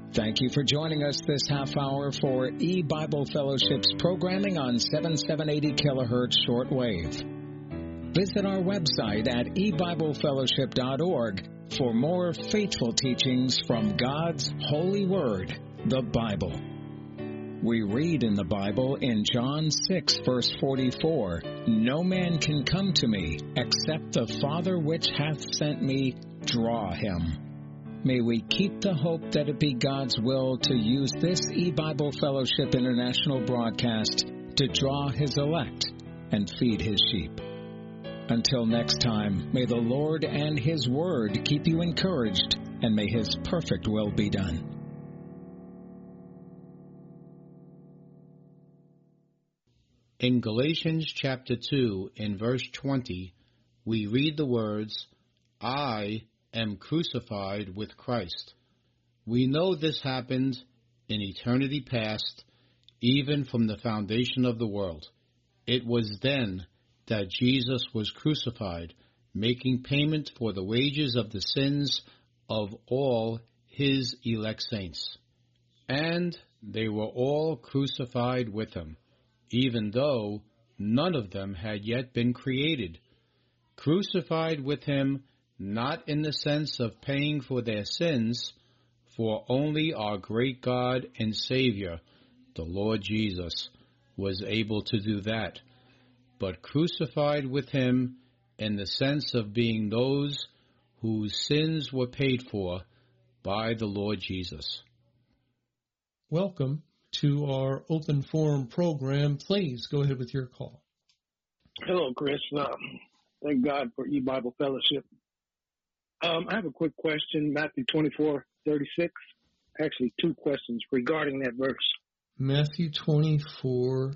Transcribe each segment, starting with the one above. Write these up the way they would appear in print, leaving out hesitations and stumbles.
Thank you for joining us this half hour for E-Bible Fellowship's programming on 7780 kilohertz shortwave. Visit our website at ebiblefellowship.org for more faithful teachings from God's holy word, the Bible. We read in the Bible in John 6, verse 44, "No man can come to me except the Father which hath sent me draw him." May we keep the hope that it be God's will to use this E-Bible Fellowship International broadcast to draw His elect and feed His sheep. Until next time, may the Lord and His Word keep you encouraged, and may His perfect will be done. In Galatians chapter 2, in verse 20, we read the words, "I am crucified with Christ." We know this happened in eternity past, even from the foundation of the world. It was then that Jesus was crucified, making payment for the wages of the sins of all His elect saints. And they were all crucified with Him, even though none of them had yet been created. Crucified with Him, not in the sense of paying for their sins, for only our great God and Savior, the Lord Jesus, was able to do that, but crucified with Him in the sense of being those whose sins were paid for by the Lord Jesus. Welcome to our open forum program. Please go ahead with your call. Hello, Chris. Thank God for E-Bible Fellowship. I have a quick question, Matthew 24:36. Actually, two questions regarding that verse. Matthew 24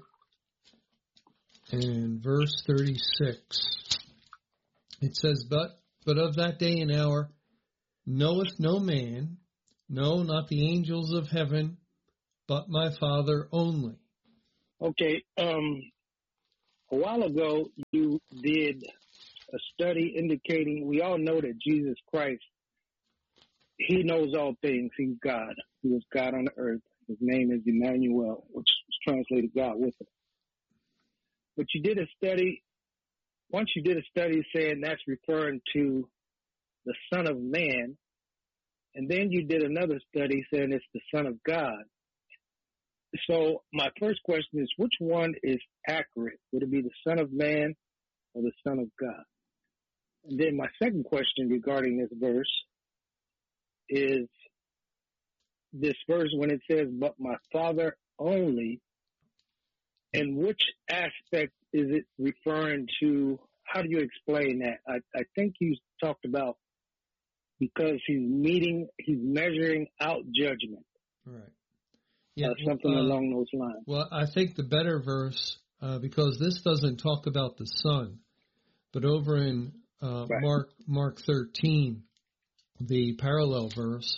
and verse 36. It says, But of that day and hour knoweth no man, no, not the angels of heaven, but my Father only. Okay, a while ago you did a study indicating we all know that Jesus Christ, He knows all things. He's God. He was God on the earth. His name is Emmanuel, which is translated God with us. But you did a study, once you did a study saying that's referring to the Son of Man, and then you did another study saying it's the Son of God. So my first question is, which one is accurate? Would it be the Son of Man or the Son of God? And then my second question regarding this verse is this verse when it says, "But my Father only," and which aspect is it referring to? How do you explain that? I think you talked about because he's measuring out judgment. Right. Yeah, something along those lines. Well, I think the better verse, because this doesn't talk about the Son, but over in right. Mark 13, the parallel verse,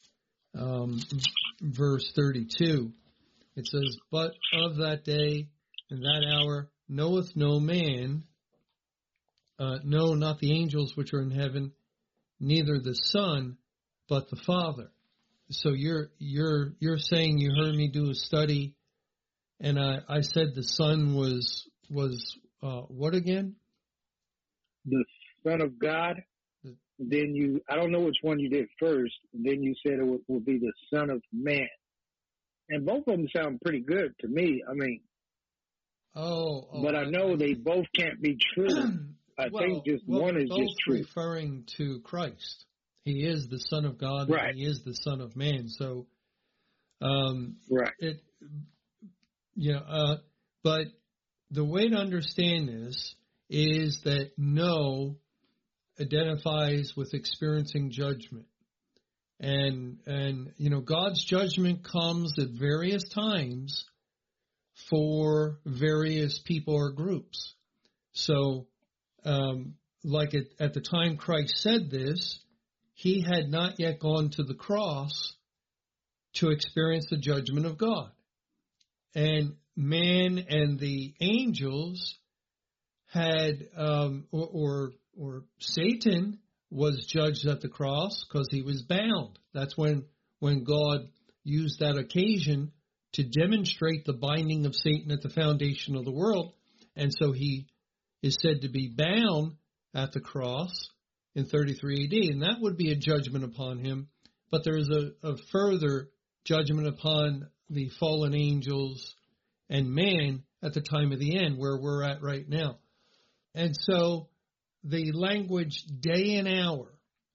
verse 32, it says, "But of that day and that hour knoweth no man, no, not the angels which are in heaven, neither the Son, but the Father." So you're saying you heard me do a study, and I said the Son was what again? The Son of God. Then I don't know which one you did first. And then you said it would be the Son of Man, and both of them sound pretty good to me. I mean, but I know they both can't be true. I think just one is just true. Referring to Christ. He is the Son of God, right. And He is the Son of Man. So, right. But the way to understand this is that no identifies with experiencing judgment, and God's judgment comes at various times for various people or groups. So, like at the time Christ said this, He had not yet gone to the cross to experience the judgment of God. And man and the angels had, or Satan was judged at the cross because he was bound. That's when God used that occasion to demonstrate the binding of Satan at the foundation of the world. And so he is said to be bound at the cross in 33 AD. And that would be a judgment upon him. But there is a further judgment upon the fallen angels and man at the time of the end, where we're at right now. And so the language day and hour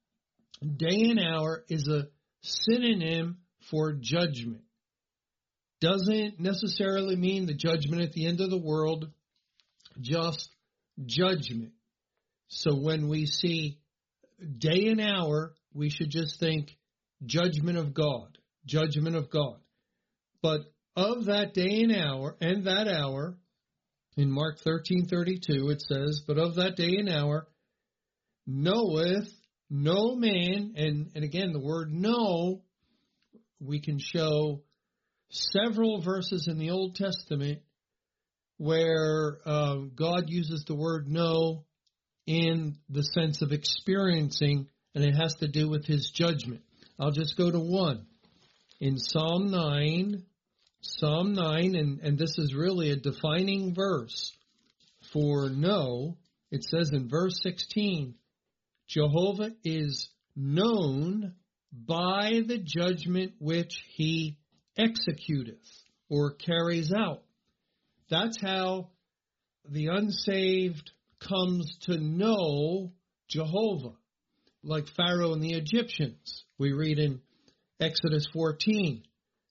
is a synonym for judgment. Doesn't necessarily mean the judgment at the end of the world, just judgment. So when we see day and hour, we should just think judgment of God, judgment of God. But of that day and that hour, in Mark 13:32 it says, but of that day and hour knoweth no man, and again the word know, we can show several verses in the Old Testament where God uses the word know in the sense of experiencing, and it has to do with his judgment. I'll just go to one. In Psalm 9, and this is really a defining verse for know. It says in verse 16, Jehovah is known by the judgment which he executeth or carries out. That's how the unsaved comes to know Jehovah, like Pharaoh and the Egyptians. We read in Exodus 14.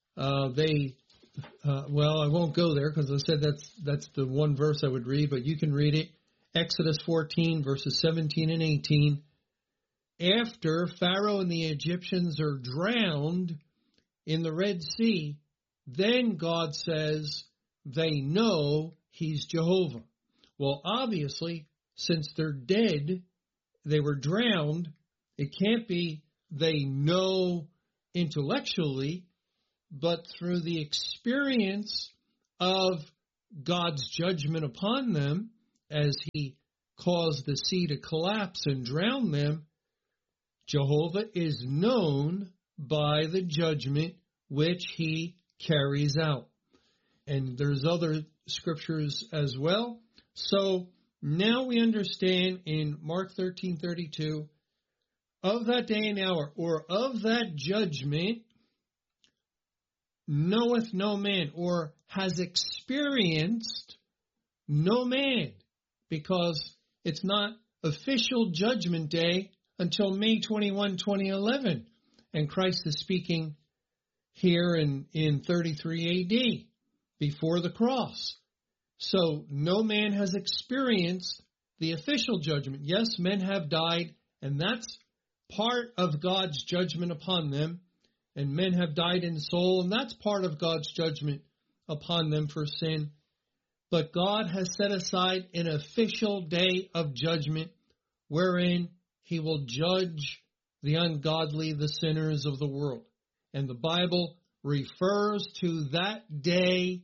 Well, I won't go there because I said that's the one verse I would read, but you can read it. Exodus 14, verses 17 and 18. After Pharaoh and the Egyptians are drowned in the Red Sea, then God says they know he's Jehovah. Well, obviously, since they're dead, they were drowned, it can't be they know intellectually, but through the experience of God's judgment upon them as he caused the sea to collapse and drown them, Jehovah is known by the judgment which he carries out. And there's other scriptures as well. So now we understand in Mark 13:32, of that day and hour, or of that judgment, knoweth no man, or has experienced no man, because it's not official judgment day until May 21, 2011. And Christ is speaking here in 33 AD, before the cross. So no man has experienced the official judgment. Yes, men have died, and that's part of God's judgment upon them. And men have died in soul, and that's part of God's judgment upon them for sin. But God has set aside an official day of judgment wherein he will judge the ungodly, the sinners of the world. And the Bible refers to that day,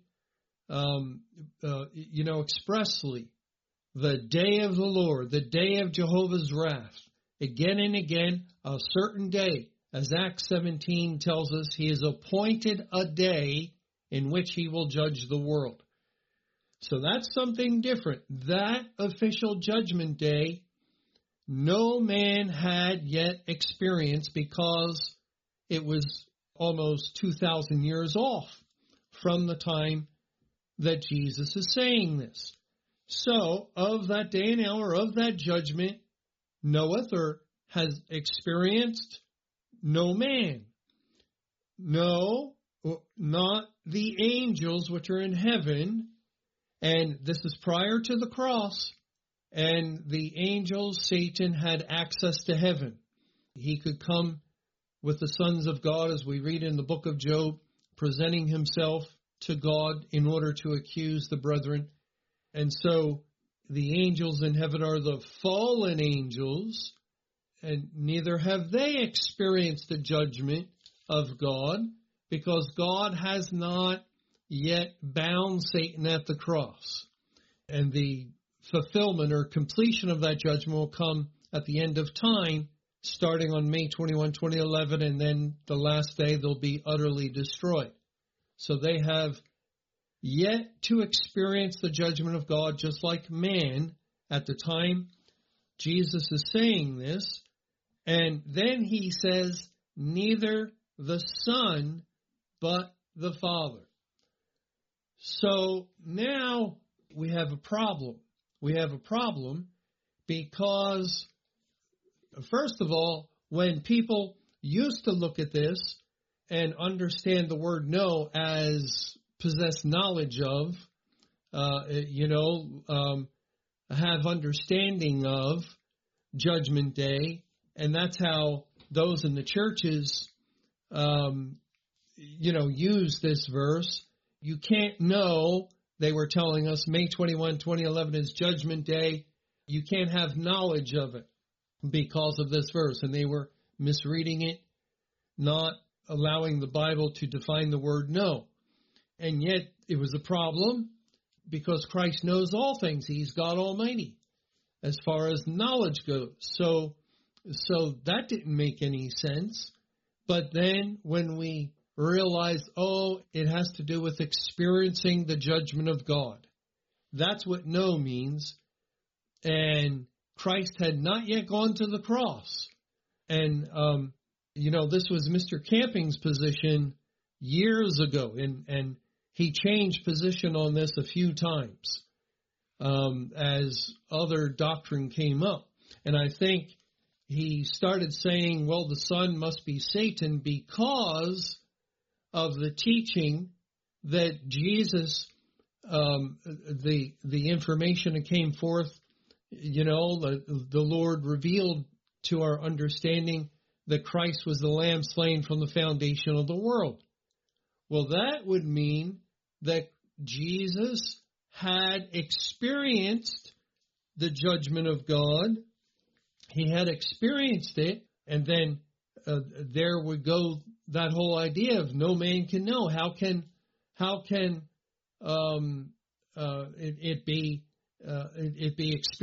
expressly, the day of the Lord, the day of Jehovah's wrath. Again and again, a certain day, as Acts 17 tells us, he has appointed a day in which he will judge the world. So that's something different. That official judgment day, no man had yet experienced, because it was almost 2,000 years off from the time that Jesus is saying this. So, of that day and hour, of that judgment, knoweth or has experienced no man. No, not the angels which are in heaven. And this is prior to the cross. And the angels, Satan, had access to heaven. He could come with the sons of God, as we read in the book of Job, presenting himself to God in order to accuse the brethren. And so the angels in heaven are the fallen angels, and neither have they experienced the judgment of God, because God has not yet bound Satan at the cross. And the fulfillment or completion of that judgment will come at the end of time, starting on May 21, 2011, and then the last day they'll be utterly destroyed. So they have yet to experience the judgment of God, just like man at the time Jesus is saying this. And then he says, neither the Son, but the Father. So now we have a problem. We have a problem because, first of all, when people used to look at this and understand the word know as possess knowledge of, have understanding of Judgment Day, and that's how those in the churches, use this verse. You can't know, they were telling us, May 21, 2011 is Judgment Day. You can't have knowledge of it because of this verse. And they were misreading it, not allowing the Bible to define the word know. And yet it was a problem because Christ knows all things. He's God Almighty as far as knowledge goes. So that didn't make any sense. But then when we realized, it has to do with experiencing the judgment of God. That's what know means. And Christ had not yet gone to the cross. And, this was Mr. Camping's position years ago. And he changed position on this a few times as other doctrine came up. And I think he started saying, well, the Son must be Satan because of the teaching that Jesus, the information that came forth, the Lord revealed to our understanding that Christ was the Lamb slain from the foundation of the world. Well, that would mean that Jesus had experienced the judgment of God. He had experienced it, and then there would go that whole idea of no man can know. How can it be experienced?